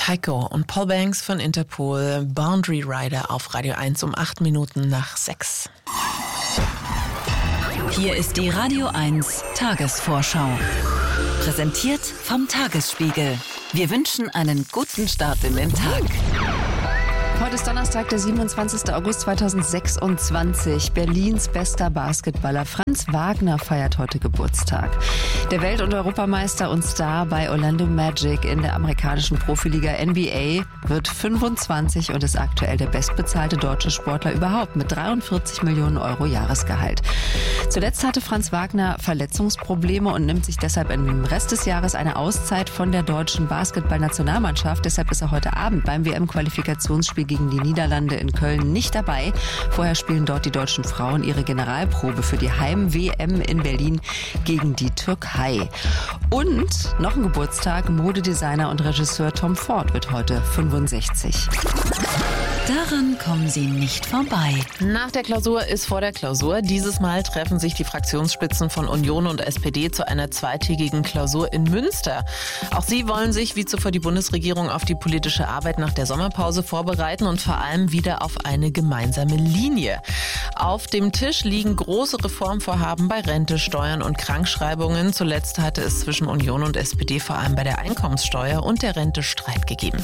Heiko und Paul Banks von Interpol, Boundary Rider auf Radio 1 um 8 Minuten nach 6. Hier ist die Radio 1 Tagesvorschau. Präsentiert vom Tagesspiegel. Wir wünschen einen guten Start in den Tag. Heute ist Donnerstag, der 27. August 2026. Berlins bester Basketballer Franz Wagner feiert heute Geburtstag. Der Welt- und Europameister und Star bei Orlando Magic in der amerikanischen Profiliga NBA wird 25 und ist aktuell der bestbezahlte deutsche Sportler überhaupt mit 43 Millionen Euro Jahresgehalt. Zuletzt hatte Franz Wagner Verletzungsprobleme und nimmt sich deshalb im Rest des Jahres eine Auszeit von der deutschen Basketballnationalmannschaft. Deshalb ist er heute Abend beim WM-Qualifikationsspiel gegen die Niederlande in Köln nicht dabei. Vorher spielen dort die deutschen Frauen ihre Generalprobe für die Heim-WM in Berlin gegen die Türkei. Und noch ein Geburtstag, Modedesigner und Regisseur Tom Ford wird heute 65. Daran kommen Sie nicht vorbei. Nach der Klausur ist vor der Klausur. Dieses Mal treffen sich die Fraktionsspitzen von Union und SPD zu einer zweitägigen Klausur in Münster. Auch sie wollen sich, wie zuvor die Bundesregierung, auf die politische Arbeit nach der Sommerpause vorbereiten und vor allem wieder auf eine gemeinsame Linie. Auf dem Tisch liegen große Reformvorhaben bei Rente, Steuern und Krankschreibungen. Zuletzt hatte es zwischen Union und SPD vor allem bei der Einkommenssteuer und der Rente Streit gegeben.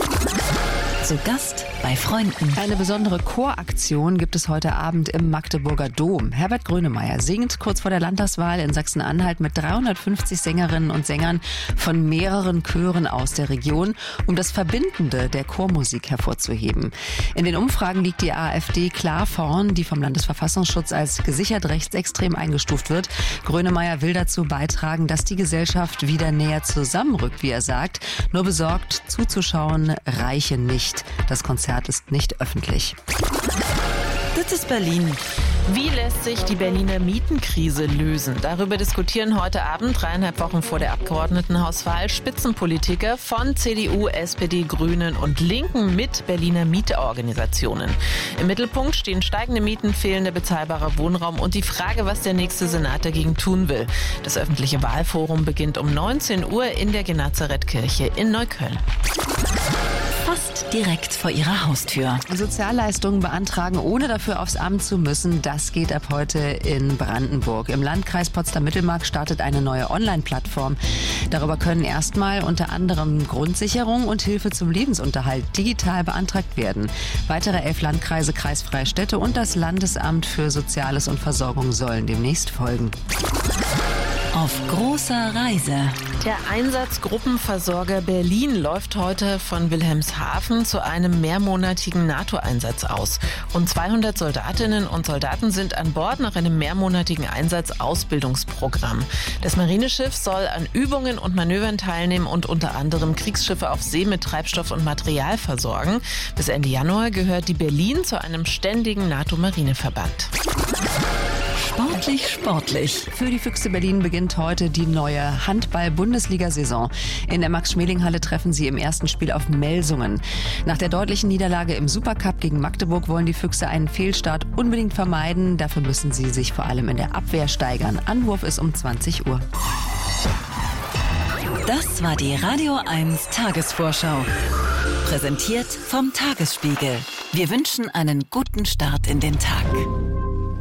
Zu Gast bei Freunden. Eine besondere Choraktion gibt es heute Abend im Magdeburger Dom. Herbert Grönemeyer singt kurz vor der Landtagswahl in Sachsen-Anhalt mit 350 Sängerinnen und Sängern von mehreren Chören aus der Region, um das Verbindende der Chormusik hervorzuheben. In den Umfragen liegt die AfD klar vorn, die vom Landesverfassungsschutz als gesichert rechtsextrem eingestuft wird. Grönemeyer will dazu beitragen, dass die Gesellschaft wieder näher zusammenrückt, wie er sagt. Nur besorgt zuzuschauen reiche nicht. Das Konzert ist nicht öffentlich. Das ist Berlin. Wie lässt sich die Berliner Mietenkrise lösen? Darüber diskutieren heute Abend, 3,5 Wochen vor der Abgeordnetenhauswahl, Spitzenpolitiker von CDU, SPD, Grünen und Linken mit Berliner Mieterorganisationen. Im Mittelpunkt stehen steigende Mieten, fehlender bezahlbarer Wohnraum und die Frage, was der nächste Senat dagegen tun will. Das öffentliche Wahlforum beginnt um 19 Uhr in der Genazarethkirche in Neukölln. Fast direkt vor Ihrer Haustür. Sozialleistungen beantragen, ohne dafür aufs Amt zu müssen, das geht ab heute in Brandenburg. Im Landkreis Potsdam-Mittelmark startet eine neue Online-Plattform. Darüber können erstmal unter anderem Grundsicherung und Hilfe zum Lebensunterhalt digital beantragt werden. Weitere 11 Landkreise, kreisfreie Städte und das Landesamt für Soziales und Versorgung sollen demnächst folgen. Auf großer Reise. Der Einsatzgruppenversorger Berlin läuft heute von Wilhelmshaven zu einem mehrmonatigen NATO-Einsatz aus. Rund 200 Soldatinnen und Soldaten sind an Bord nach einem mehrmonatigen Einsatzausbildungsprogramm. Das Marineschiff soll an Übungen und Manövern teilnehmen und unter anderem Kriegsschiffe auf See mit Treibstoff und Material versorgen. Bis Ende Januar gehört die Berlin zu einem ständigen NATO-Marineverband. Sportlich. Für die Füchse Berlin beginnt heute die neue Handball-Bundesliga-Saison. In der Max-Schmeling-Halle treffen sie im ersten Spiel auf Melsungen. Nach der deutlichen Niederlage im Supercup gegen Magdeburg wollen die Füchse einen Fehlstart unbedingt vermeiden. Dafür müssen sie sich vor allem in der Abwehr steigern. Anwurf ist um 20 Uhr. Das war die Radio 1 Tagesvorschau. Präsentiert vom Tagesspiegel. Wir wünschen einen guten Start in den Tag.